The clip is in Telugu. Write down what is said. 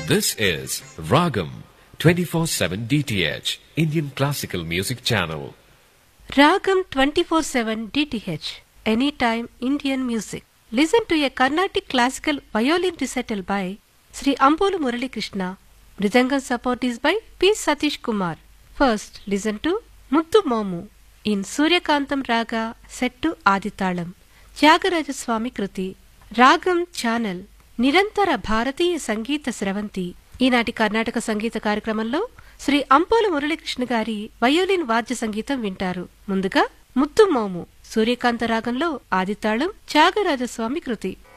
This is Ragam 24/7 DTH Indian Classical Music Channel. Ragam 24/7 DTH Anytime Indian Music. Listen to a Carnatic classical violin recital by Sri Ambolu Murali Krishna. Mridangam support is by P. Satish Kumar. First, listen to Muttu Momu in Suryakantam Raga set to Aditalam. Tyagaraja Swami Kruti. Ragam Channel నిరంతర భారతీయ సంగీత స్రవంతి. ఈనాటి కర్ణాటక సంగీత కార్యక్రమంలో శ్రీ అంపోల మురళీకృష్ణ గారి వయోలిన్ వాద్య సంగీతం వింటారు. ముందుగా ముత్తు మోము సూర్యకాంత రాగంలో ఆదితాళం త్యాగరాజస్వామి కృతి.